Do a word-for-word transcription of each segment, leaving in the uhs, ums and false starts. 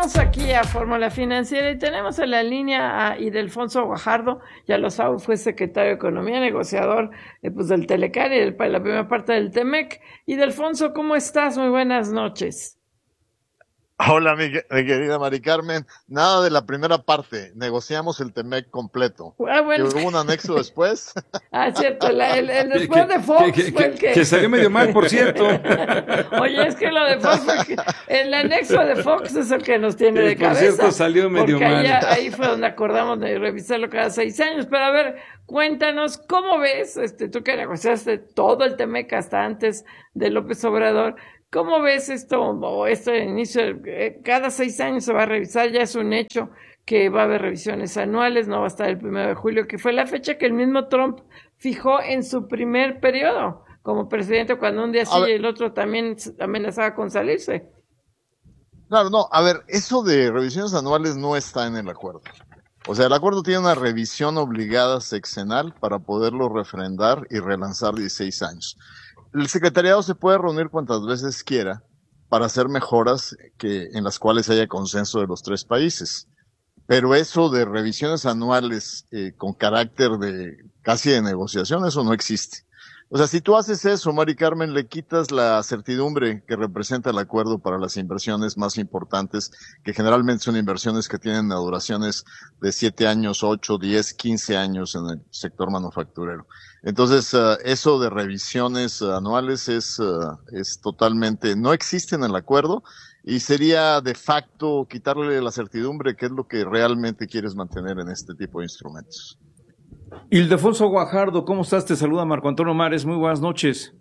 Regresamos aquí a Fórmula Financiera y tenemos en la línea a Ildefonso Guajardo. Ya lo sabe, fue secretario de Economía, negociador eh, pues del Telecar y del, la primera parte del Temec. Ildefonso, ¿cómo estás? Muy buenas noches. Hola, mi, mi querida Mari Carmen. Nada de la primera parte. Negociamos el Temec completo. Ah, bueno. ¿Que hubo un anexo después? Ah, cierto. La, el, el después que, de Fox que, fue el que... Que salió medio mal, por cierto. Oye, es que lo de Fox fue que... El anexo de Fox es el que nos tiene de por cabeza. Por cierto, salió medio porque mal. Ahí, ahí fue donde acordamos de revisarlo cada seis años. Pero a ver, cuéntanos, ¿cómo ves? Este, tú que negociaste todo el Temec hasta antes de López Obrador... ¿Cómo ves esto, o este inicio? Cada seis años se va a revisar, ya es un hecho que va a haber revisiones anuales, no va a estar el primero de julio, que fue la fecha que el mismo Trump fijó en su primer periodo como presidente, cuando un día sí y el otro también amenazaba con salirse. Claro, no, a ver, eso de revisiones anuales no está en el acuerdo. O sea, el acuerdo tiene una revisión obligada sexenal para poderlo refrendar y relanzar dieciséis años. El secretariado se puede reunir cuantas veces quiera para hacer mejoras que, en las cuales haya consenso de los tres países. Pero eso de revisiones anuales eh, con carácter de casi de negociación, eso no existe. O sea, si tú haces eso, Mari Carmen, le quitas la certidumbre que representa el acuerdo para las inversiones más importantes, que generalmente son inversiones que tienen duraciones de siete años, ocho, diez, quince años en el sector manufacturero. Entonces, uh, eso de revisiones uh, anuales es, uh, es totalmente, no existe en el acuerdo y sería de facto quitarle la certidumbre, que es lo que realmente quieres mantener en este tipo de instrumentos. Ildefonso Guajardo, ¿cómo estás? Te saluda Marco Antonio Mares, muy buenas noches.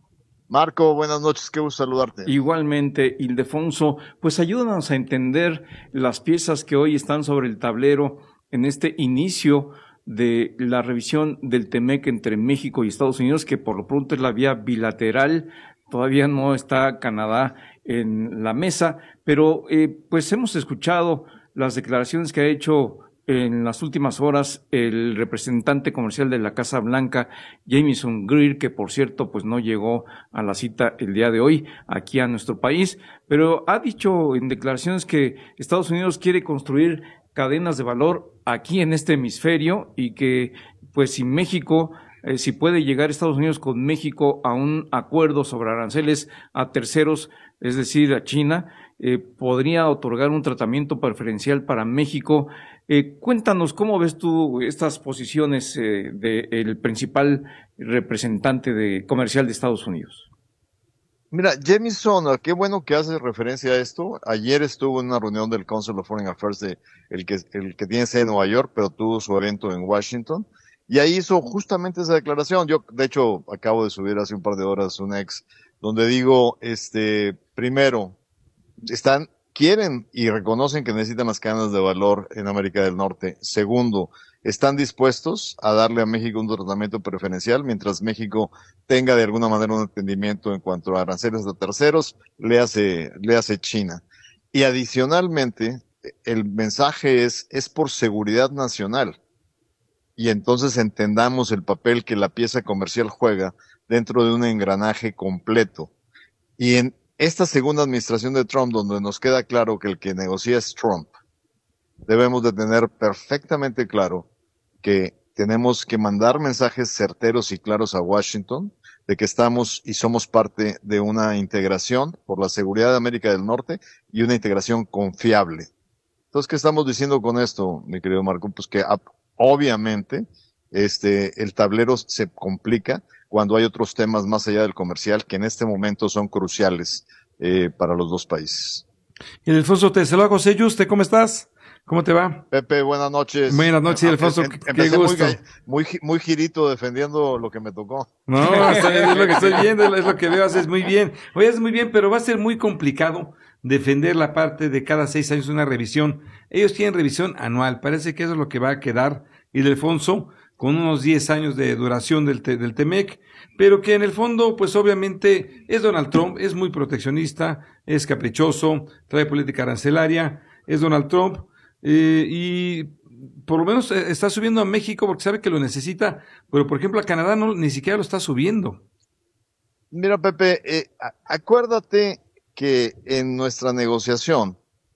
Marco, buenas noches, qué gusto saludarte. Igualmente, Ildefonso, pues ayúdanos a entender las piezas que hoy están sobre el tablero en este inicio de la revisión del Temec entre México y Estados Unidos, que por lo pronto es la vía bilateral, todavía no está Canadá en la mesa, pero eh, pues hemos escuchado las declaraciones que ha hecho en las últimas horas el representante comercial de la Casa Blanca, Jamieson Greer, que por cierto pues no llegó a la cita el día de hoy aquí a nuestro país, pero ha dicho en declaraciones que Estados Unidos quiere construir cadenas de valor aquí en este hemisferio y que pues si México, eh, si puede llegar Estados Unidos con México a un acuerdo sobre aranceles a terceros, es decir, a China, eh, podría otorgar un tratamiento preferencial para México. Eh, cuéntanos, ¿cómo ves tú estas posiciones eh, del principal representante de, comercial de Estados Unidos? Mira, Jamieson, qué bueno que haces referencia a esto. Ayer estuvo en una reunión del Council of Foreign Affairs, de, el, que, el que tiene sede en Nueva York, pero tuvo su evento en Washington. Y ahí hizo justamente esa declaración. Yo, de hecho, acabo de subir hace un par de horas un ex, donde digo, este, primero, están... quieren y reconocen que necesitan las cadenas de valor en América del Norte. Segundo, están dispuestos a darle a México un tratamiento preferencial mientras México tenga de alguna manera un entendimiento en cuanto a aranceles de terceros, le hace, le hace China. Y adicionalmente, el mensaje es, es por seguridad nacional. Y entonces entendamos el papel que la pieza comercial juega dentro de un engranaje completo. Y en esta segunda administración de Trump, donde nos queda claro que el que negocia es Trump, debemos de tener perfectamente claro que tenemos que mandar mensajes certeros y claros a Washington de que estamos y somos parte de una integración por la seguridad de América del Norte y una integración confiable. Entonces, ¿qué estamos diciendo con esto, mi querido Marco? Pues que obviamente este el tablero se complica cuando hay otros temas más allá del comercial que en este momento son cruciales eh, para los dos países. Ildefonso, te saluda José Yuste, ¿cómo estás? ¿Cómo te va? Pepe, buenas noches. Buenas noches, Ildefonso, em, em, qué gusto. Muy, muy, muy girito defendiendo lo que me tocó. No, es lo que estoy viendo, es lo que veo, haces muy bien. Oye, haces muy bien, pero va a ser muy complicado defender la parte de cada seis años una revisión. Ellos tienen revisión anual, parece que eso es lo que va a quedar, Ildefonso, con unos diez años de duración del, te, del Temec, pero que en el fondo, pues obviamente, es Donald Trump, es muy proteccionista, es caprichoso, trae política arancelaria, es Donald Trump, eh, y por lo menos está subiendo a México porque sabe que lo necesita, pero por ejemplo a Canadá no, ni siquiera lo está subiendo. Mira, Pepe, eh, acuérdate que en nuestra negociación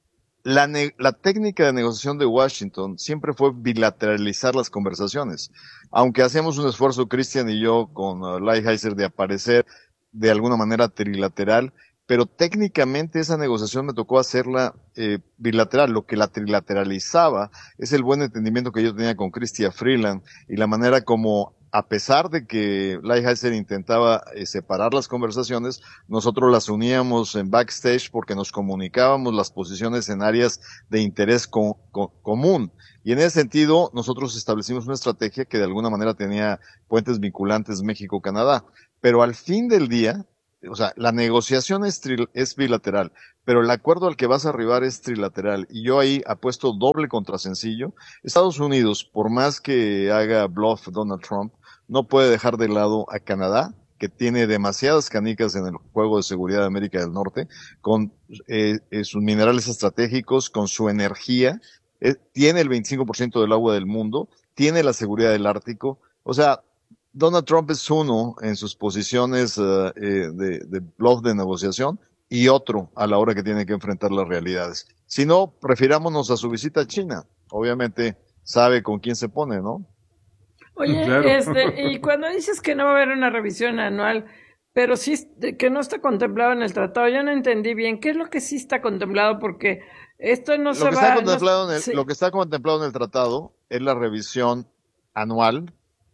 La, ne- la técnica de negociación de Washington siempre fue bilateralizar las conversaciones. Aunque hacemos un esfuerzo, Christian y yo, con uh, Lighthizer, de aparecer de alguna manera trilateral, pero técnicamente esa negociación me tocó hacerla eh, bilateral. Lo que la trilateralizaba es el buen entendimiento que yo tenía con Chrystia Freeland y la manera como, a pesar de que Lighthizer intentaba eh, separar las conversaciones, nosotros las uníamos en backstage porque nos comunicábamos las posiciones en áreas de interés co- co- común. Y en ese sentido, nosotros establecimos una estrategia que de alguna manera tenía puentes vinculantes México-Canadá. Pero al fin del día, o sea, la negociación es, tri- es bilateral, pero el acuerdo al que vas a arribar es trilateral. Y yo ahí apuesto doble contra sencillo. Estados Unidos, por más que haga bluff Donald Trump, no puede dejar de lado a Canadá, que tiene demasiadas canicas en el juego de seguridad de América del Norte, con eh, eh, sus minerales estratégicos, con su energía, eh, tiene el veinticinco por ciento del agua del mundo, tiene la seguridad del Ártico. O sea, Donald Trump es uno en sus posiciones uh, eh, de, de bluff de negociación y otro a la hora que tiene que enfrentar las realidades. Si no, refirámonos a su visita a China. Obviamente sabe con quién se pone, ¿no? Oye, Claro. este, y cuando dices que no va a haber una revisión anual, pero sí est- que no está contemplado en el tratado, yo no entendí bien qué es lo que sí está contemplado, porque esto no Lo se que está va, no, contemplado en el, sí, lo que está contemplado en el tratado es la revisión anual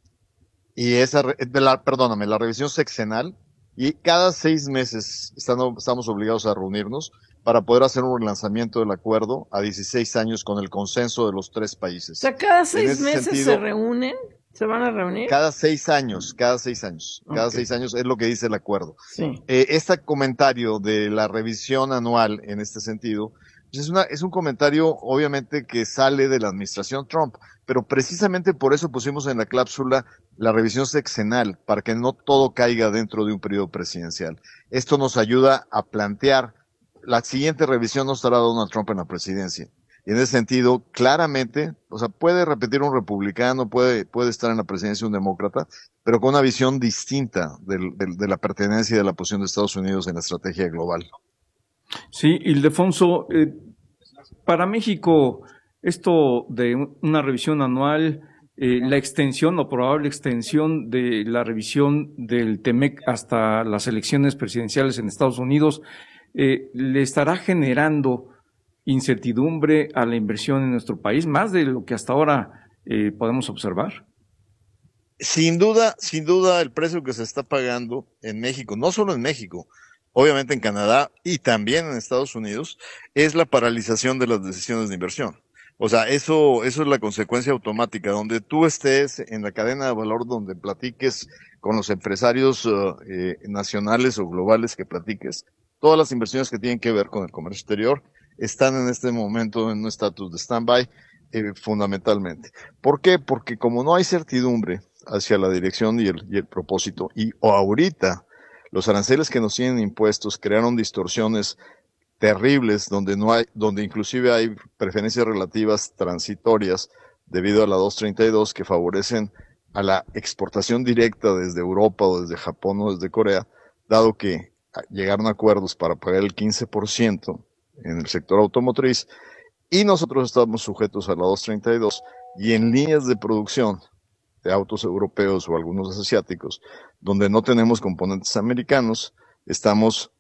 y esa, re- de la, perdóname, la revisión sexenal, y cada seis meses estamos, estamos obligados a reunirnos para poder hacer un relanzamiento del acuerdo a dieciséis años con el consenso de los tres o países. sea, cada En seis ese meses se sentido, reúnen, se van a reunir. cada seis años, cada seis años, cada Ok, seis años es lo que dice el acuerdo. sí. Eh, este comentario de la revisión anual en este sentido, pues es, una, es un comentario obviamente que sale de la administración Trump, pero precisamente por eso pusimos en la cláusula la revisión sexenal, para que no todo caiga dentro de un periodo presidencial. Esto nos ayuda a plantear, la siguiente revisión no estará Donald Trump en la presidencia. Y en ese sentido, claramente, o sea, puede repetir un republicano, puede, puede estar en la presidencia un demócrata, pero con una visión distinta del, del, de la pertenencia y de la posición de Estados Unidos en la estrategia global. Sí, Ildefonso, eh, para México, esto de una revisión anual, eh, la extensión o probable extensión de la revisión del TEMEC hasta las elecciones presidenciales en Estados Unidos, eh, ¿le estará generando incertidumbre a la inversión en nuestro país, más de lo que hasta ahora eh, podemos observar? Sin duda, sin duda, el precio que se está pagando en México, no solo en México, obviamente en Canadá y también en Estados Unidos, es la paralización de las decisiones de inversión. O sea, eso, eso es la consecuencia automática. Donde tú estés en la cadena de valor, donde platiques con los empresarios uh, eh, nacionales o globales que platiques, todas las inversiones que tienen que ver con el comercio exterior están en este momento en un estatus de stand-by, eh, fundamentalmente. ¿Por qué? Porque como no hay certidumbre hacia la dirección y el, y el propósito, y o ahorita los aranceles que nos tienen impuestos crearon distorsiones terribles, donde no hay, donde inclusive hay preferencias relativas transitorias debido a la doscientos treinta y dos que favorecen a la exportación directa desde Europa o desde Japón o desde Corea, dado que llegaron a acuerdos para pagar el quince por ciento en el sector automotriz y nosotros estamos sujetos a la doscientos treinta y dos y en líneas de producción de autos europeos o algunos asiáticos, donde no tenemos componentes americanos, estamos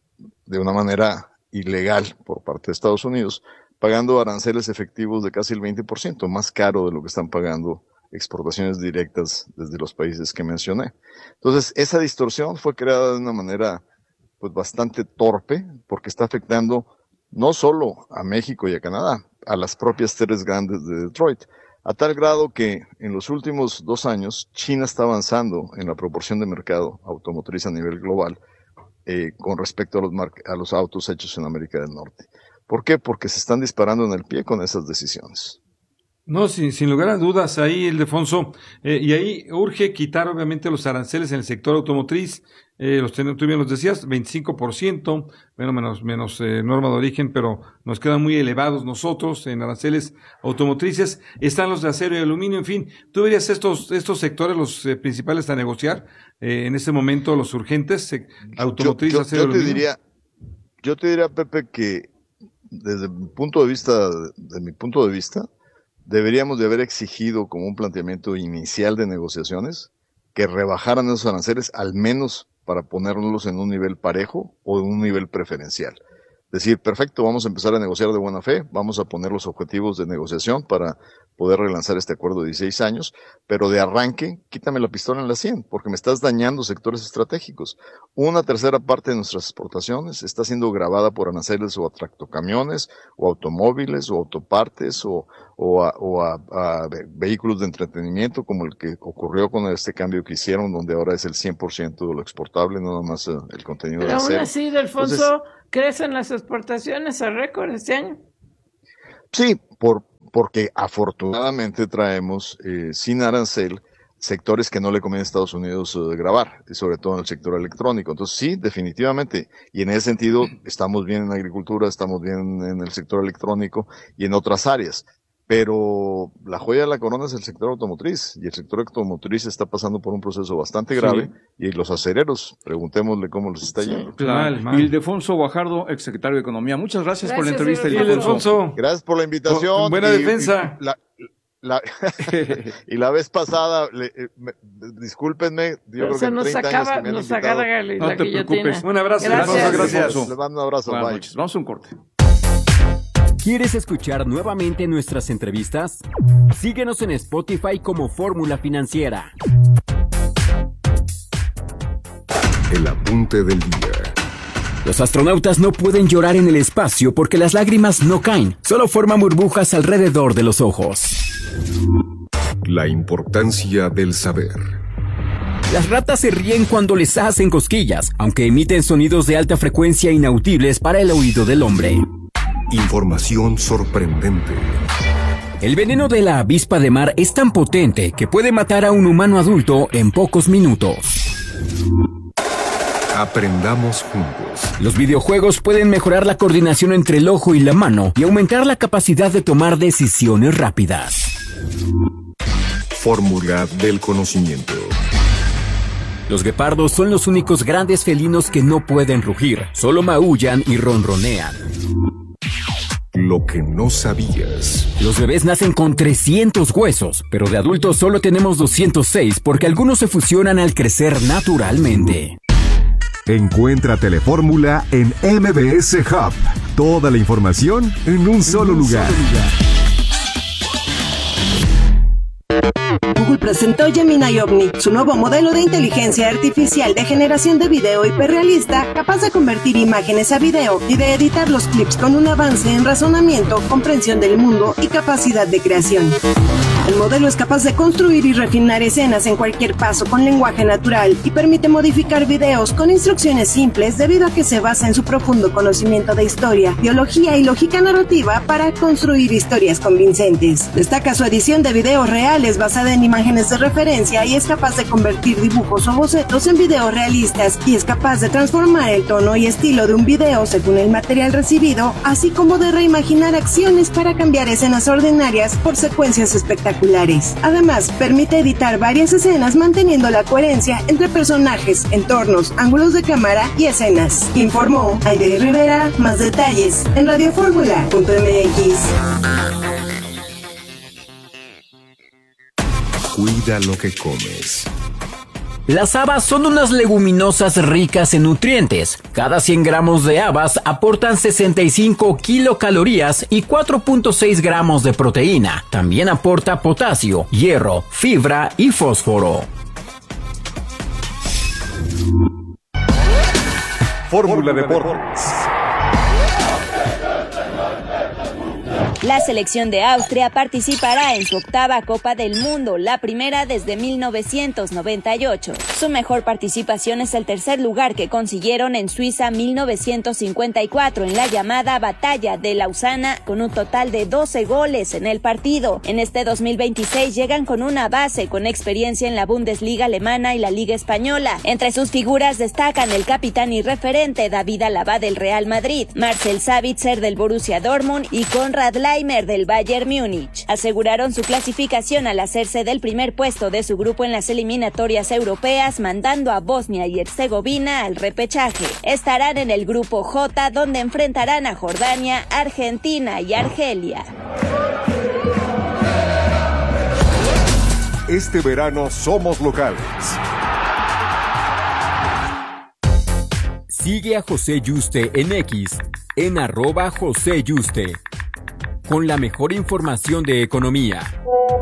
de una manera ilegal por parte de Estados Unidos, pagando aranceles efectivos de casi el veinte por ciento, más caro de lo que están pagando exportaciones directas desde los países que mencioné. Entonces, esa distorsión fue creada de una manera pues bastante torpe, porque está afectando no solo a México y a Canadá, a las propias tres grandes de Detroit, a tal grado que en los últimos dos años China está avanzando en la proporción de mercado automotriz a nivel global eh, con respecto a los, a los autos hechos en América del Norte. ¿Por qué? Porque se están disparando en el pie con esas decisiones. No, sin, sin lugar a dudas, ahí, Ildefonso, eh, y ahí urge quitar obviamente los aranceles en el sector automotriz, eh, los tú bien los decías, veinticinco por ciento, bueno, menos, menos eh, norma de origen, pero nos quedan muy elevados nosotros en aranceles automotrices, están los de acero y aluminio, en fin, ¿tú verías estos, estos sectores los eh, principales a negociar eh, en este momento, los urgentes, eh, automotriz, yo, yo, acero y yo te aluminio? diría, yo te diría, Pepe, que desde mi punto de vista, de mi punto de vista, deberíamos de haber exigido como un planteamiento inicial de negociaciones que rebajaran esos aranceles al menos para ponerlos en un nivel parejo o en un nivel preferencial. Decir, perfecto, vamos a empezar a negociar de buena fe, vamos a poner los objetivos de negociación para poder relanzar este acuerdo de dieciséis años, pero de arranque, quítame la pistola en la sien, porque me estás dañando sectores estratégicos. Una tercera parte de nuestras exportaciones está siendo grabada por aranceles o a tractocamiones, o automóviles, o autopartes, o, o, a, o a, a vehículos de entretenimiento, como el que ocurrió con este cambio que hicieron, donde ahora es el cien por ciento de lo exportable, no nada más el contenido pero de acero. Aún así, Delfonso, Entonces, ¿crecen las exportaciones a récord este año? Sí, por, porque afortunadamente traemos eh, sin arancel sectores que no le conviene a Estados Unidos eh, grabar, y sobre todo en el sector electrónico. Entonces sí, definitivamente, y en ese sentido estamos bien en agricultura, estamos bien en el sector electrónico y en otras áreas. Pero la joya de la corona es el sector automotriz, y el sector automotriz está pasando por un proceso bastante grave, sí. Y los acereros, preguntémosle cómo les está yendo. Sí, claro. Mal, mal. Y Ildefonso Guajardo, exsecretario de Economía, muchas gracias, gracias por la entrevista. Ildefonso. Gracias por la invitación. Con buena y, defensa. Y la, la, y la vez pasada, le, me, discúlpenme, yo creo que en treinta acaba, años que me nos acaba la, no la te preocupes. Un abrazo. Gracias. Gracias. gracias. Les mando un abrazo. Buenas bye. noches. Vamos a un corte. ¿Quieres escuchar nuevamente nuestras entrevistas? Síguenos en Spotify como Fórmula Financiera. El apunte del día. Los astronautas no pueden llorar en el espacio porque las lágrimas no caen, solo forman burbujas alrededor de los ojos. La importancia del saber. Las ratas se ríen cuando les hacen cosquillas, aunque emiten sonidos de alta frecuencia inaudibles para el oído del hombre. Información sorprendente. El veneno de la avispa de mar es tan potente que puede matar a un humano adulto en pocos minutos. Aprendamos juntos. Los videojuegos pueden mejorar la coordinación entre el ojo y la mano y aumentar la capacidad de tomar decisiones rápidas. Fórmula del conocimiento. Los guepardos son los únicos grandes felinos que no pueden rugir, solo maullan y ronronean. Lo que no sabías. Los bebés nacen con trescientos huesos, pero de adultos solo tenemos doscientos seis porque algunos se fusionan al crecer naturalmente. Encuentra Telefórmula en M B S Hub. Toda la información en un solo lugar. Google presentó Gemini Omni, su nuevo modelo de inteligencia artificial de generación de video hiperrealista, capaz de convertir imágenes a video y de editar los clips con un avance en razonamiento, comprensión del mundo y capacidad de creación. El modelo es capaz de construir y refinar escenas en cualquier paso con lenguaje natural y permite modificar videos con instrucciones simples debido a que se basa en su profundo conocimiento de historia, biología y lógica narrativa para construir historias convincentes. Destaca su edición de videos reales basada en imágenes de referencia y es capaz de convertir dibujos o bocetos en videos realistas y es capaz de transformar el tono y estilo de un video según el material recibido, así como de reimaginar acciones para cambiar escenas ordinarias por secuencias espectaculares. Además, permite editar varias escenas manteniendo la coherencia entre personajes, entornos, ángulos de cámara y escenas. Informó Aide Rivera. Más detalles en radioformula punto m x. Cuida lo que comes. Las habas son unas leguminosas ricas en nutrientes. Cada cien gramos de habas aportan sesenta y cinco kilocalorías y cuatro punto seis gramos de proteína. También aporta potasio, hierro, fibra y fósforo. Fórmula Deportes. La selección de Austria participará en su octava Copa del Mundo, la primera desde mil novecientos noventa y ocho. Su mejor participación es el tercer lugar que consiguieron en Suiza mil novecientos cincuenta y cuatro en la llamada Batalla de Lausana, con un total de doce goles en el partido. En este dos mil veintiséis llegan con una base con experiencia en la Bundesliga alemana y la Liga española. Entre sus figuras destacan el capitán y referente David Alaba del Real Madrid, Marcel Sabitzer del Borussia Dortmund y Konrad Leimer Leimer del Bayern Múnich. Aseguraron su clasificación al hacerse del primer puesto de su grupo en las eliminatorias europeas, mandando a Bosnia y Herzegovina al repechaje. Estarán en el grupo J, donde enfrentarán a Jordania, Argentina y Argelia. Este verano somos locales. Sigue a José Yuste en X, en arroba José Yuste, con la mejor información de economía.